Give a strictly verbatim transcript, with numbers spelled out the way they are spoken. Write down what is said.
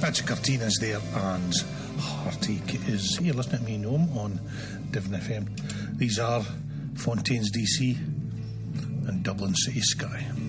Patrick Curtinas there, and Heartache is here listening to me Gnome on Devon F M. These are Fontaine's D C and Dublin City Sky.